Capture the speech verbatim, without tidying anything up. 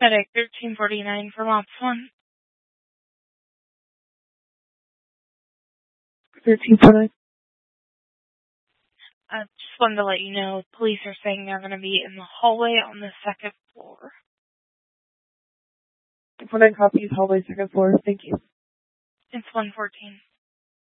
Medic thirteen forty-nine from Ops one. thirteen forty-nine. I just wanted to let you know, police are saying they're going to be in the hallway on the second floor. forty-nine copies, hallway, second floor. Thank you. It's one fourteen.